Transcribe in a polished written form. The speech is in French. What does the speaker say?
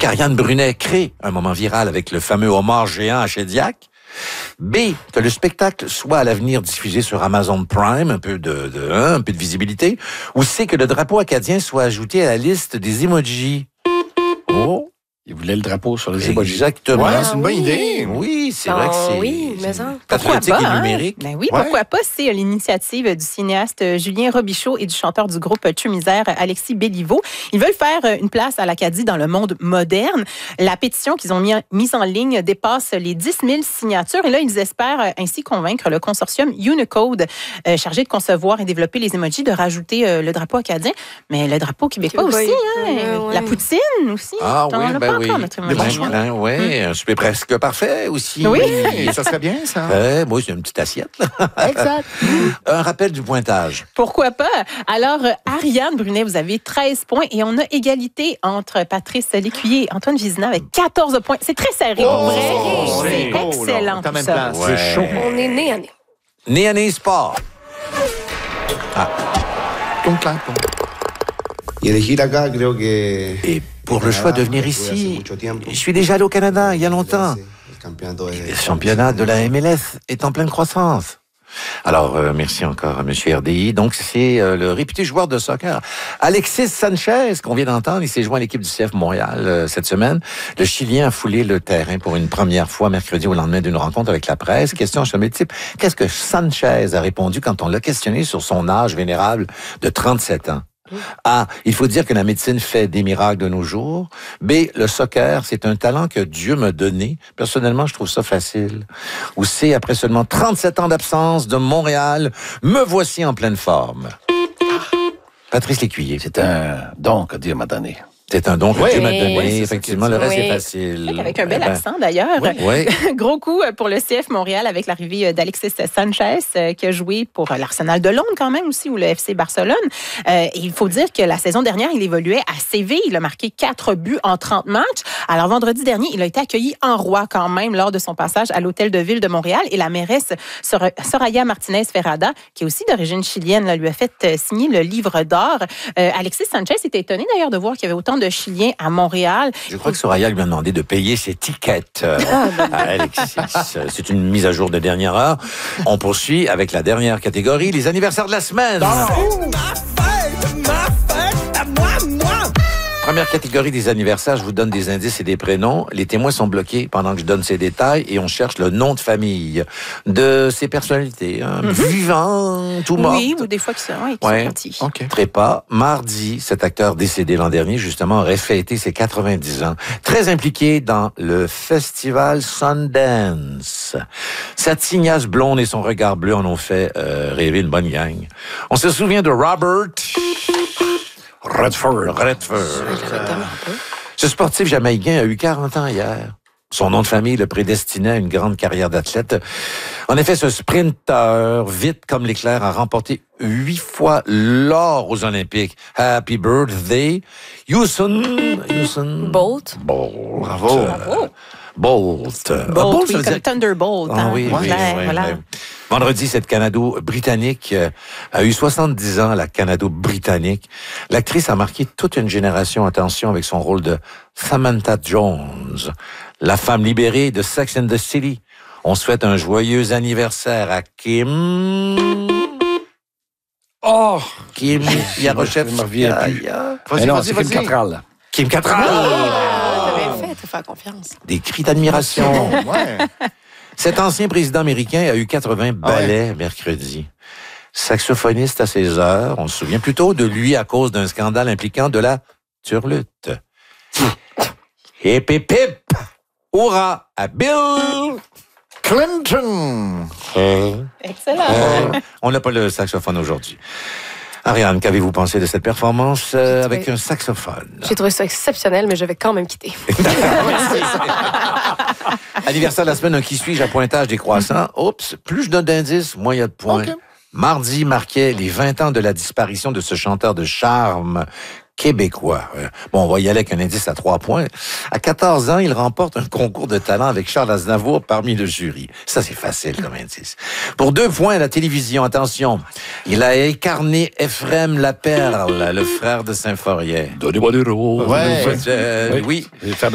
qu'Ariane Brunet crée un moment viral avec le fameux homard géant à Shediac. B, que le spectacle soit à l'avenir diffusé sur Amazon Prime, un peu de visibilité. Ou C, que le drapeau acadien soit ajouté à la liste des emojis. Oh. Il voulait le drapeau sur les emojis. Exactement. Ouais, c'est une bonne idée. Oui, c'est vrai que c'est... Oui, mais ça. patriotique et numérique. Ben oui, pourquoi pas? C'est l'initiative du cinéaste Julien Robichaud et du chanteur du groupe Tu-Misère, Alexis Béliveau. Ils veulent faire une place à l'Acadie dans le monde moderne. La pétition qu'ils ont mise en ligne dépasse les 10 000 signatures. Et là, ils espèrent ainsi convaincre le consortium Unicode, chargé de concevoir et développer les emojis, de rajouter le drapeau acadien. Mais le drapeau québécois aussi, hein? La poutine aussi. Ah oui, ben oui. Oui, un souper presque parfait aussi. Oui. Ça serait bien, ça. Moi, c'est une petite assiette. Là. Exact. Un rappel du pointage. Pourquoi pas? Alors, Ariane Brunet, vous avez 13 points et on a égalité entre Patrice Lécuyer et Antoine Vizina avec 14 points. C'est très serré. C'est excellent tout ça. C'est chaud. On est né à nez. Né à nez sport. Et pour le choix de venir ici, je suis déjà allé au Canada il y a longtemps. Le championnat de la MLS est en pleine croissance. Alors, merci encore à M. RDI. Donc, c'est le réputé joueur de soccer, Alexis Sanchez, qu'on vient d'entendre. Il s'est joint à l'équipe du CF Montréal cette semaine. Le Chilien a foulé le terrain pour une première fois mercredi au lendemain d'une rencontre avec la presse. Question de type, qu'est-ce que Sanchez a répondu quand on l'a questionné sur son âge vénérable de 37 ans? A, il faut dire que la médecine fait des miracles de nos jours. B, le soccer, c'est un talent que Dieu m'a donné. Personnellement, je trouve ça facile. Ou C, après seulement 37 ans d'absence de Montréal, me voici en pleine forme. Patrice Lécuyer. C'est un don que Dieu m'a donné. C'est un don que Dieu m'a donné. Oui, Effectivement, le reste est facile. Avec un bel accent, d'ailleurs. Oui. Gros coup pour le CF Montréal avec l'arrivée d'Alexis Sanchez, qui a joué pour l'Arsenal de Londres quand même aussi, ou le FC Barcelone. Et il faut dire que la saison dernière, il évoluait à Séville. Il a marqué 4 buts en 30 matchs. Alors, vendredi dernier, il a été accueilli en roi quand même lors de son passage à l'Hôtel de Ville de Montréal. Et la mairesse Soraya Martinez-Ferrada, qui est aussi d'origine chilienne, lui a fait signer le livre d'or. Alexis Sanchez était étonné d'ailleurs de voir qu'il y avait autant de Chiliens à Montréal. Je crois que Soraya lui a demandé de payer ses tickets à Alexis. C'est une mise à jour de dernière heure. On poursuit avec la dernière catégorie, les anniversaires de la semaine. Ma fête, à moi. Première catégorie des anniversaires, je vous donne des indices et des prénoms. Les témoins sont bloqués pendant que je donne ces détails et on cherche le nom de famille de ces personnalités. Vivantes ou mortes. Oui, ou des fois qui sont partis. Okay. Trépas, mardi, cet acteur décédé l'an dernier, justement, aurait fêté ses 90 ans. Très impliqué dans le festival Sundance. Sa tignasse blonde et son regard bleu en ont fait rêver une bonne gang. On se souvient de Robert Redford. Ce sportif jamaïcain a eu 40 ans hier. Son nom de famille le prédestinait à une grande carrière d'athlète. En effet, ce sprinter, vite comme l'éclair, a remporté 8 fois l'or aux Olympiques. Happy birthday, Usain Bolt. Bravo. Bolt, oui, comme Thunderbolt. Oui, voilà. Vendredi, cette Canado-Britannique a eu 70 ans, la Canado-Britannique. L'actrice a marqué toute une génération, attention, avec son rôle de Samantha Jones, la femme libérée de Sex and the City. On souhaite un joyeux anniversaire à Kim Yaroshevskaya. Vas-y. Kim Cattrall. Kim Cattrall. T'avais fait, faire confiance. Des cris d'admiration. Cet ancien président américain a eu 80 ballets mercredi. Saxophoniste à ses heures, on se souvient plutôt de lui à cause d'un scandale impliquant de la turlute. Hip hip hip! Hurrah à Bill Clinton! Excellent. On n'a pas le saxophone aujourd'hui. Ariane, qu'avez-vous pensé de cette performance avec un saxophone? J'ai trouvé ça exceptionnel, mais je vais quand même quitter. Anniversaire de la semaine, un qui suis-je à pointage décroissant. Oups, plus je donne d'indices, moins il y a de points. Okay. Mardi marquait les 20 ans de la disparition de ce chanteur de charme québécois. Bon, on va y aller avec un indice à 3 points. À 14 ans, il remporte un concours de talent avec Charles Aznavour parmi le jury. Ça, c'est facile comme indice. Pour 2 points à la télévision, attention, il a incarné Ephrem Laperle, le frère de Saint-Forien. Donnez-moi des rôles. Oui.